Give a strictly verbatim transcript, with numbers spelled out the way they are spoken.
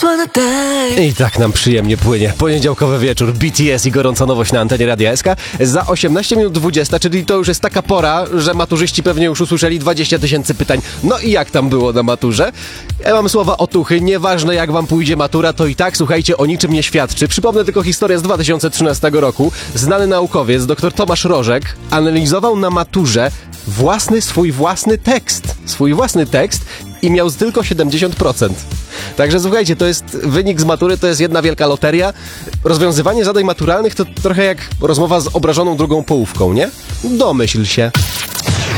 I tak nam przyjemnie płynie. Poniedziałkowy wieczór, B T S i gorąca nowość na antenie Radia S K. Za osiemnaście minut dwudziesta, czyli to już jest taka pora, że maturzyści pewnie już usłyszeli dwadzieścia tysięcy pytań. No i jak tam było na maturze? Ja mam słowa otuchy, nieważne jak wam pójdzie matura, to i tak, słuchajcie, o niczym nie świadczy. Przypomnę tylko historię z dwa tysiące trzynastego roku. Znany naukowiec, dr Tomasz Rożek, analizował na maturze własny, swój własny tekst. Swój własny tekst i miał tylko siedemdziesiąt procent. Także słuchajcie, to jest wynik z matury, to jest jedna wielka loteria. Rozwiązywanie zadań maturalnych to trochę jak rozmowa z obrażoną drugą połówką, nie? Domyśl się.